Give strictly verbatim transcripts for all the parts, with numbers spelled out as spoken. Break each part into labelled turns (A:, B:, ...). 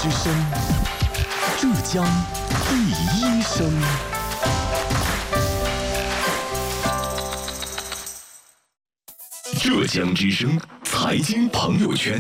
A: 之声，浙江第一声。浙江之声财经朋友圈。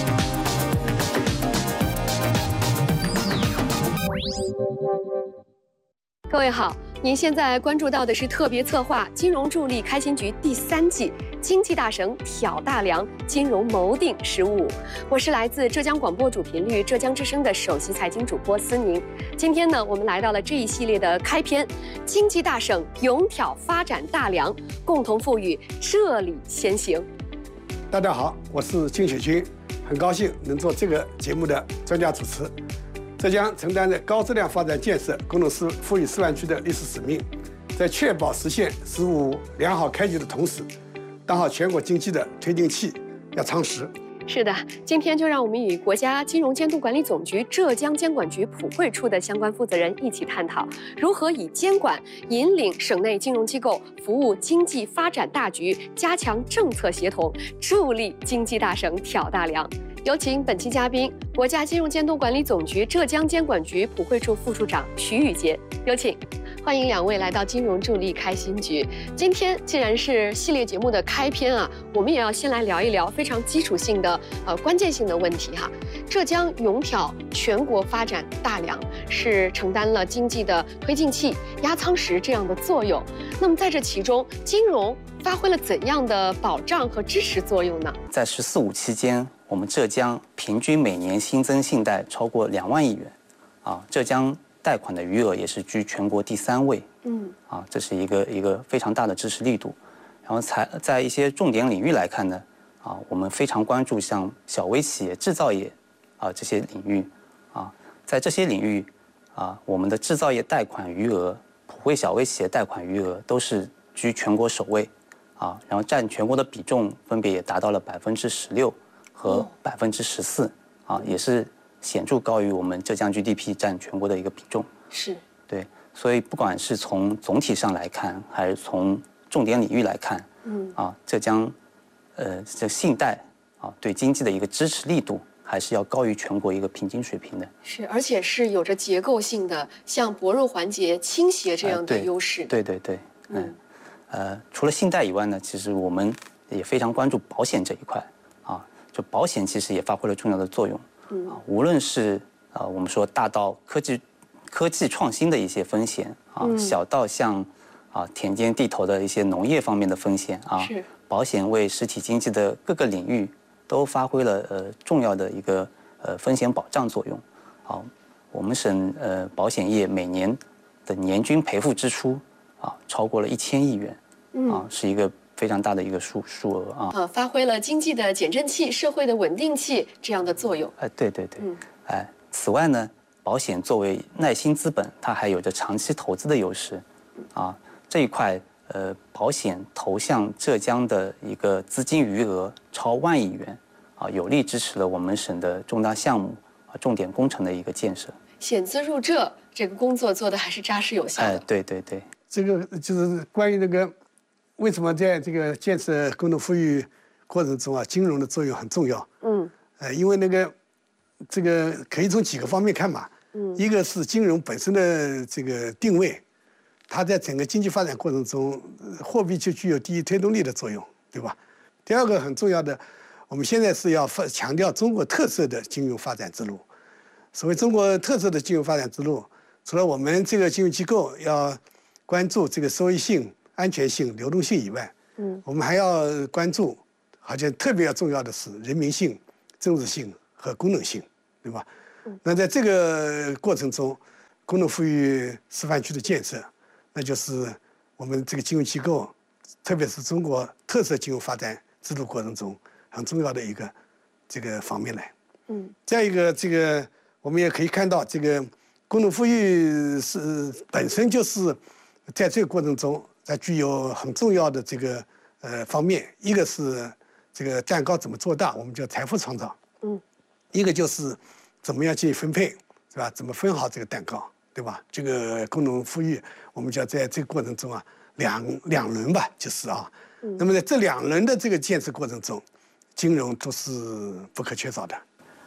B: 各位好，您现在关注到的是特别策划《金融助力开心局》第三季经济大省挑大梁金融谋定十五五，我是来自浙江广播主频率浙江之声的首席财经主播思宁。今天呢，我们来到了这一系列的开篇，经济大省勇挑发展大梁，共同赋予这里先行。
C: 大家好，我是金雪军，很高兴能做这个节目的专家主持。浙江承担着高质量发展建设共同赋予示范区的历史使命，在确保实现“十五五”良好开局的同时，当好全国经济的推进器，要夯实。
B: 是的，今天就让我们与国家金融监督管理总局浙江监管局普惠处的相关负责人一起探讨，如何以监管引领省内金融机构服务经济发展大局，加强政策协同，助力经济大省挑大梁。有请本期嘉宾，国家金融监督管理总局浙江监管局普惠处副处长徐宇杰，有请。欢迎两位来到金融助力开心局。今天既然是系列节目的开篇啊，我们也要先来聊一聊非常基础性的、呃关键性的问题哈。浙江勇挑全国发展大梁，是承担了经济的推进器、压舱石这样的作用。那么在这其中，金融发挥了怎样的保障和支持作用呢？
D: 在“十四五”期间，我们浙江平均每年新增信贷超过两万亿元，啊，浙江贷款的余额也是居全国第三位，嗯，啊，这是一个一个非常大的支持力度。然后才在一些重点领域来看呢，啊，我们非常关注像小微企业、制造业，啊这些领域，啊，在这些领域，啊，我们的制造业贷款余额、普惠小微企业贷款余额都是居全国首位，啊，然后占全国的比重分别也达到了百分之十六和百分之十四，啊，也是显著高于我们浙江 G D P 占全国的一个比重。
B: 是，
D: 对，所以不管是从总体上来看，还是从重点领域来看，嗯，啊，浙江，呃，这信贷啊对经济的一个支持力度，还是要高于全国一个平均水平的。
B: 是，而且是有着结构性的，向薄弱环节倾斜这样的优势。
D: 呃、对, 对对对，嗯，呃，除了信贷以外呢，其实我们也非常关注保险这一块啊，就保险其实也发挥了重要的作用。啊，无论是呃我们说大到科技科技创新的一些风险啊，嗯、小到像啊田间地头的一些农业方面的风险啊，保险为实体经济的各个领域都发挥了呃重要的一个呃风险保障作用。好，我们省呃保险业每年的年均赔付支出啊超过了一千亿元，啊是一个非常大的一个数数额啊，
B: 呃，发挥了经济的减震器、社会的稳定器这样的作用。
D: 哎、呃，对对对，嗯，哎，此外呢，保险作为耐心资本，它还有着长期投资的优势，啊，这一块呃，保险投向浙江的一个资金余额超万亿元，啊，有力支持了我们省的重大项目啊、重点工程的一个建设。
B: 险资入浙，这个工作做的还是扎实有效的。哎、呃，
D: 对对对，
C: 这个就是关于那个。为什么在这个建设共同富裕过程中啊，金融的作用很重要？嗯，呃，因为那个这个可以从几个方面看吧。嗯，一个是金融本身的这个定位，它在整个经济发展过程中，货币就具有第一推动力的作用，对吧？第二个很重要的，我们现在是要强调中国特色的金融发展之路。所谓中国特色的金融发展之路，除了我们这个金融机构要关注这个收益性、安全性、流动性以外，嗯，我们还要关注，好像特别要重要的是人民性、政治性和功能性，对吧？嗯，那在这个过程中，共同富裕示范区的建设，那就是我们这个金融机构，特别是中国特色金融发展制度过程中很重要的一个这个方面来。嗯，再一个，这个我们也可以看到，这个共同富裕是本身就是在这个过程中。它具有很重要的这个呃方面，一个是这个蛋糕怎么做大，我们叫财富创造，嗯，一个就是怎么样进行分配，是吧？怎么分好这个蛋糕，对吧？这个共同富裕，我们叫在这个过程中啊，两两轮吧，就是啊，嗯、那么在这两轮的这个建设过程中，金融都是不可缺少的。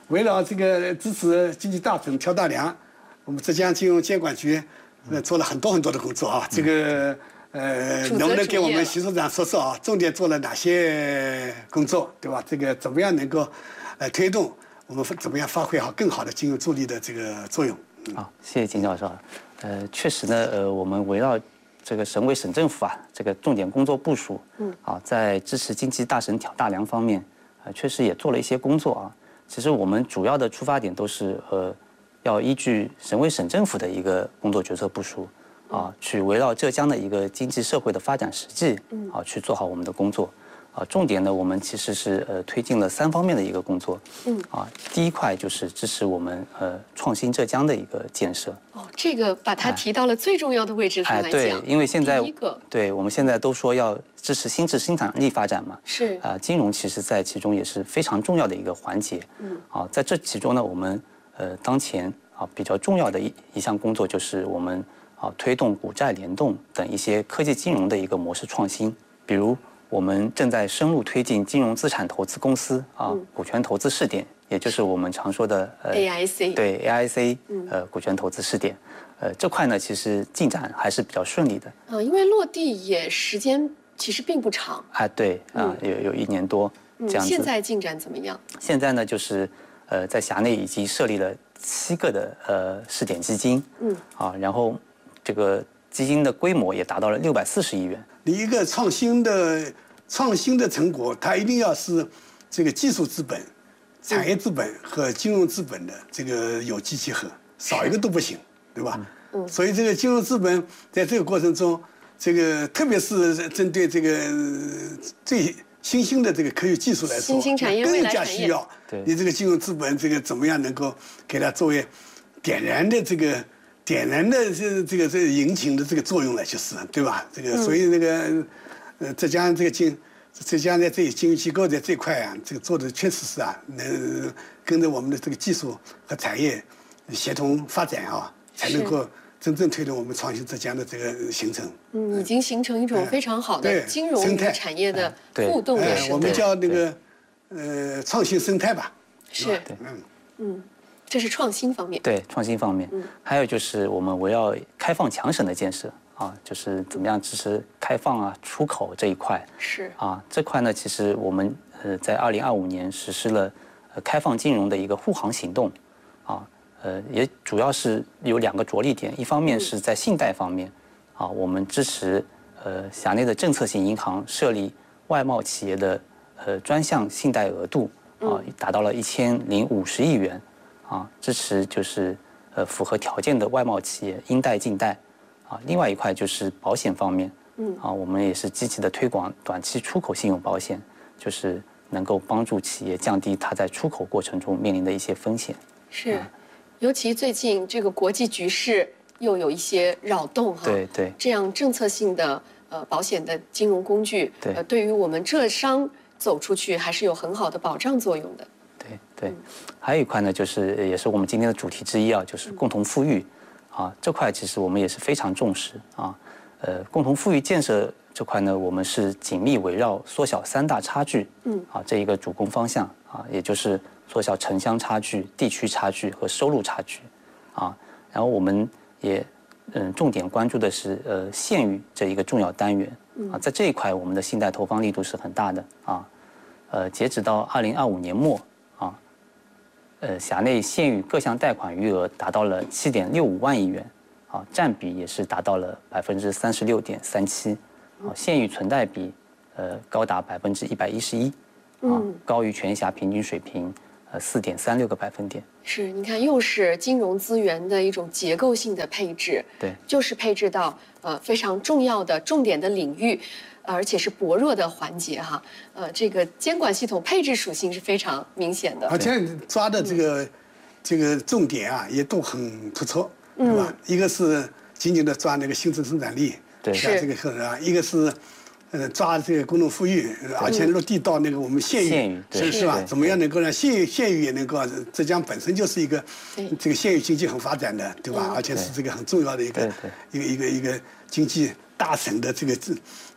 C: 围绕这个支持经济大省挑大梁，我们浙江金融监管局呃做了很多很多的工作啊。这个呃，能不能给我们习处长说说啊？重点做了哪些工作，对吧？这个怎么样能够呃推动我们怎么样发挥好更好的金融助力的这个作用？
D: 好，谢谢金教授。呃，确实呢，呃，我们围绕这个省委省政府啊，这个重点工作部署，嗯，啊，在支持经济大省挑大梁方面，呃，确实也做了一些工作啊。其实我们主要的出发点都是呃，要依据省委省政府的一个工作决策部署，啊，去围绕浙江的一个经济社会的发展实际，啊，去做好我们的工作。啊，重点呢，我们其实是呃推进了三方面的一个工作。嗯。啊，第一块就是支持我们呃创新浙江的一个建设。
B: 哦，这个把它提到了最重要的位置上来讲。
D: 哎，对，因为现在
B: 第一个，
D: 对我们现在都说要支持新质生产力发展嘛。
B: 是。
D: 啊，金融其实在其中也是非常重要的一个环节。嗯。啊，在这其中呢，我们呃当前啊比较重要的一一项工作就是我们啊推动股债联动等一些科技金融的一个模式创新，比如。我们正在深入推进金融资产投资公司啊，嗯、股权投资试点，也就是我们常说的
B: 呃 A I C。
D: 对 A I C， 呃，股权投资试点，呃，这块呢其实进展还是比较顺利的。
B: 啊，因为落地也时间其实并不长。
D: 啊，对啊，有有一年多这样子。
B: 现在进展怎么样？
D: 现在呢，就是呃，在辖内已经设立了七个的呃试点基金，嗯，啊，然后这个基金的规模也达到了六百四十亿元。
C: 你一个创新的。创新的成果，它一定要是这个技术资本、产业资本和金融资本的这个有机结合，少一个都不行，对吧？嗯。所以这个金融资本在这个过程中，这个特别是针对这个最新兴的这个科技技术来说，
B: 新兴产业
C: 更加需要你这个金融资本这个怎么样能够给它作为点燃的这个点燃的这这个这个引擎的这个作用了，就是对吧？这个所以那个。呃，浙江这个经，浙江在这金融机构在这块啊，这个做的确实是啊，能跟着我们的这个技术和产业协同发展啊，才能够真正推动我们创新浙江的这个形成。
B: 嗯，已经形成一种非常好的金融与产业的互动的生态。
C: 我们叫那个呃创新生态吧。
B: 是。嗯嗯，这是创新方面。
D: 对，创新方面。嗯。还有就是我们围绕开放强省的建设。啊，就是怎么样支持开放啊、出口这一块
B: 是
D: 啊，这块呢，其实我们呃在二零二五年实施了呃开放金融的一个护航行动，啊，呃也主要是有两个着力点，一方面是在信贷方面，啊，我们支持呃辖内的政策性银行设立外贸企业的呃专项信贷额度啊，达到了一千零五十亿元，啊，支持就是呃符合条件的外贸企业应贷尽贷。啊，另外一块就是保险方面，嗯，啊，我们也是积极的推广短期出口信用保险，就是能够帮助企业降低它在出口过程中面临的一些风险。
B: 是，啊、尤其最近这个国际局势又有一些扰动哈，
D: 对对，
B: 这样政策性的呃保险的金融工具，
D: 对，
B: 呃，对于我们浙商走出去还是有很好的保障作用的。
D: 对对，嗯、还有一块呢，就是也是我们今天的主题之一啊，就是共同富裕。嗯啊，这块其实我们也是非常重视啊，呃，共同富裕建设这块呢，我们是紧密围绕缩小三大差距，嗯，啊，这一个主攻方向啊，也就是缩小城乡差距、地区差距和收入差距，啊，然后我们也嗯重点关注的是呃县域这一个重要单元啊，在这一块我们的信贷投放力度是很大的啊，呃，截止到二零二五年末。呃，辖内县域各项贷款余额达到了七点六五万亿元，啊，占比也是达到了百分之三十六点三七，啊，县域存贷比，呃，高达百分之一百一十一，啊，高于全辖平均水平，呃，四点三六个百分点。
B: 是，你看，又是金融资源的一种结构性的配置，
D: 对，
B: 就是配置到呃非常重要的重点的领域。而且是薄弱的环节哈，呃，这个监管系统配置属性是非常明显的。
C: 而且抓的这个、嗯、这个重点啊，也都很突出，对吧？嗯、一个是紧紧的抓那个新增生产力，
D: 对，
C: 像这个客人啊；一个是呃抓这个公众富裕，而且落地到那个我们县域，是是吧？怎么样能够让县域县域也能够？浙江本身就是一个这个县域经济很发展的，对吧？而且是这个很重要的一个一个一个一个经济大省的这个。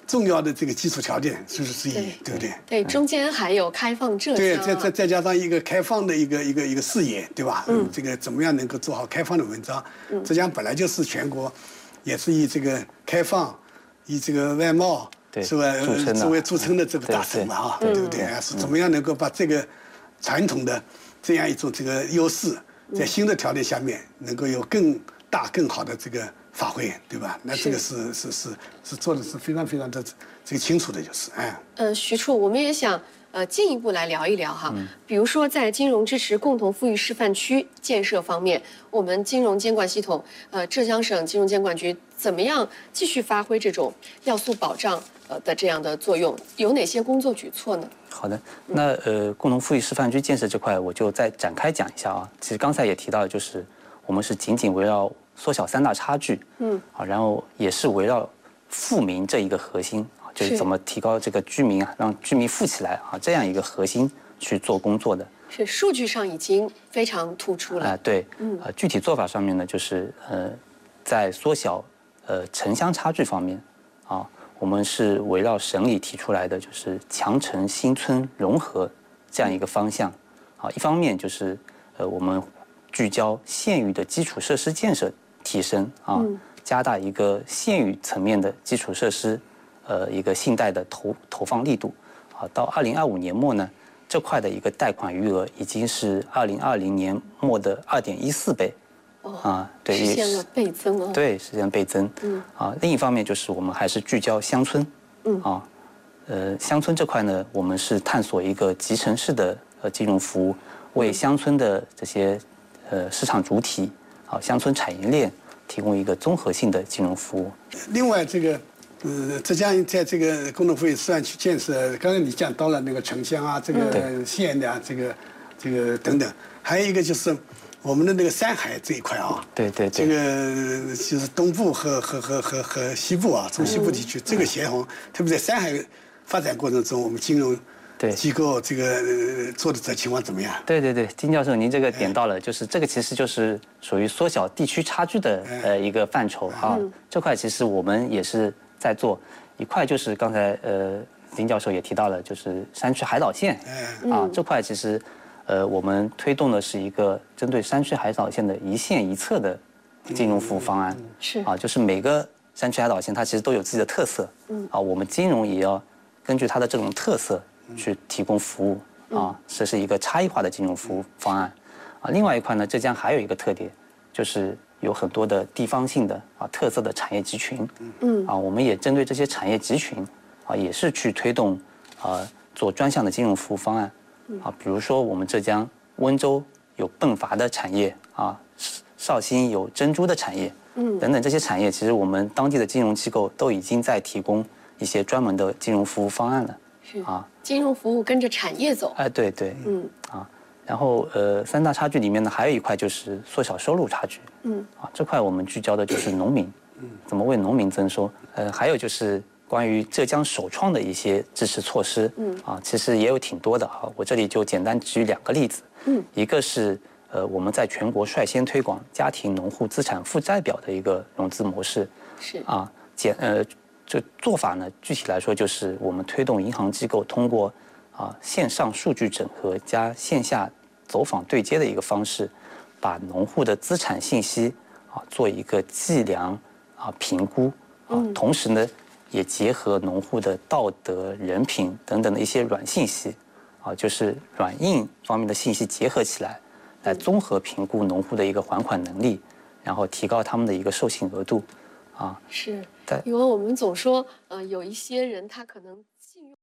C: 重要的这个基础条件之之一，对不对？
B: 对，中间还有开放浙江、啊，
C: 对，再再再加上一个开放的一个一个一个视野，对吧？嗯，这个怎么样能够做好开放的文章？嗯，浙江本来就是全国，也是以这个开放，以这个外贸是吧作为著称的这个大省嘛啊，对不对？是怎么样能够把这个传统的这样一种这个优势，在新的条件下面能够有更大更好的这个发挥，对吧？那这个是是是是做的是非常非常的这个清楚的，就是哎。
B: 呃，徐处，我们也想呃进一步来聊一聊哈，嗯、比如说在金融支持共同富裕示范区建设方面，我们金融监管系统，呃，浙江省金融监管局怎么样继续发挥这种要素保障呃的这样的作用？有哪些工作举措呢？
D: 好的，那呃，共同富裕示范区建设这块，我就再展开讲一下啊。其实刚才也提到，就是我们是紧紧围绕缩小三大差距，嗯，啊，然后也是围绕富民这一个核心啊，就是怎么提高这个居民啊，让居民富起来啊，这样一个核心去做工作的。
B: 是数据上已经非常突出了啊、
D: 呃，对，嗯，呃，具体做法上面呢，就是呃，在缩小呃城乡差距方面啊。我们是围绕省里提出来的，就是强城新村融合这样一个方向，啊，一方面就是呃我们聚焦县域的基础设施建设提升啊，加大一个县域层面的基础设施呃一个信贷的投投放力度，啊，到二零二五年末呢，这块的一个贷款余额已经是二零二零年末的二点一四倍。
B: 啊，对，实现了倍增啊！
D: 对，实现倍增。嗯，啊，另一方面就是我们还是聚焦乡村。嗯，啊，呃，乡村这块呢，我们是探索一个集成式的呃金融服务，为乡村的这些呃市场主体啊乡村产业链提供一个综合性的金融服务。
C: 另外，这个呃，浙江在这个共同富裕示范区建设，刚刚你讲到了那个城乡啊，这个县的啊，这个这个等等，还有一个就是。我们的那个山海这一块啊，
D: 对对对，
C: 这个就是东部和和和和和西部啊，中西部地区、嗯、这个协同，特别在山海发展过程中，我们金融机构这个、呃、做的这情况怎么样？
D: 对对对，金教授您这个点到了，就是这个其实就是属于缩小地区差距的呃一个范畴啊。嗯、这块其实我们也是在做一块，就是刚才呃林教授也提到了，就是山区海岛线、嗯、啊这块其实。呃，我们推动的是一个针对山区海岛线的一线一策的金融服务方案，
B: 是
D: 啊，就是每个山区海岛线它其实都有自己的特色，嗯，啊，我们金融也要根据它的这种特色去提供服务，啊，这是一个差异化的金融服务方案，啊，另外一块呢，浙江还有一个特点，就是有很多的地方性的啊特色的产业集群，嗯，啊，我们也针对这些产业集群，啊，也是去推动啊做专项的金融服务方案。啊，比如说我们浙江温州有迸发的产业啊，绍兴有珍珠的产业，嗯，等等这些产业，其实我们当地的金融机构都已经在提供一些专门的金融服务方案了。
B: 是啊，金融服务跟着产业走。
D: 哎，对对，嗯啊，然后呃，三大差距里面呢，还有一块就是缩小收入差距。嗯啊，这块我们聚焦的就是农民，嗯，怎么为农民增收？呃，还有就是。关于浙江首创的一些支持措施，嗯啊，其实也有挺多的啊。我这里就简单举两个例子，嗯，一个是呃我们在全国率先推广家庭农户资产负债表的一个融资模式，
B: 是
D: 啊，简呃这做法呢，具体来说就是我们推动银行机构通过啊线上数据整合加线下走访对接的一个方式，把农户的资产信息啊做一个计量啊评估啊，同时呢。也结合农户的道德、人品等等的一些软信息，啊，就是软硬方面的信息结合起来，来综合评估农户的一个还款能力，然后提高他们的一个授信额度，啊，
B: 是，因为我们总说，呃，有一些人他可能信用。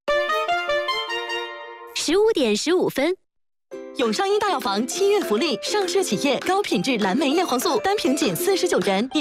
A: 十五点十五分，
E: 永上医大药房七月福利，上市企业高品质蓝莓叶黄素单瓶仅四十九元。